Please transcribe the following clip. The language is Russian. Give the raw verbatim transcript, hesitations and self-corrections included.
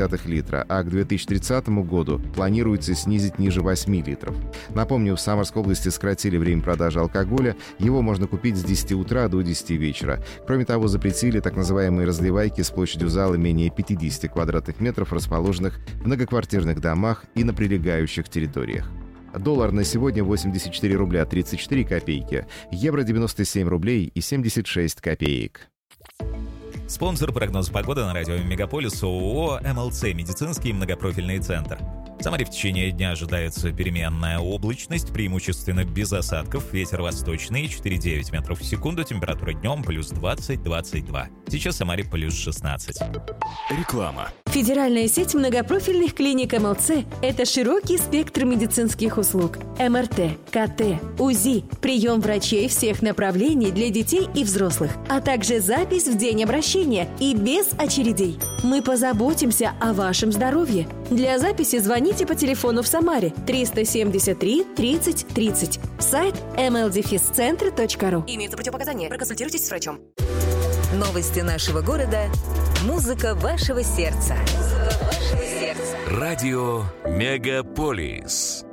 литра, а к две тысячи тридцатому году планируется снизить ниже восьми литров. Напомню, в Самарской области сократили время продажи алкоголя, его можно купить с десяти утра до десяти вечера. Кроме того, запретили так называемые разливайки с площадью зала менее пятидесяти квадратных метров, расположенных в многоквартирных домах и на прилегающих территориях. Доллар на сегодня восемьдесят четыре рубля тридцать четыре копейки, евро девяносто семь рублей и семьдесят шесть копеек. Спонсор прогноза погоды на радио Мегаполис ООО «эм эл цэ Медицинский многопрофильный центр». В Самаре в течение дня ожидается переменная облачность, преимущественно без осадков, ветер восточный четыре и девять метров в секунду, температура днем плюс двадцать - двадцать два. Сейчас в Самаре плюс шестнадцать. Реклама. Федеральная сеть многопрофильных клиник эм эл цэ – это широкий спектр медицинских услуг. эм эр тэ, ка тэ, УЗИ, прием врачей всех направлений для детей и взрослых, а также запись в день обращения и без очередей. Мы позаботимся о вашем здоровье. Для записи звоните по телефону в Самаре триста семьдесят три тридцать тридцать. Сайт эм эл дефис центр точка ру. Имеются противопоказания. Проконсультируйтесь с врачом. Новости нашего города. Музыка вашего сердца. Музыка вашего сердца. Радио Мегаполис.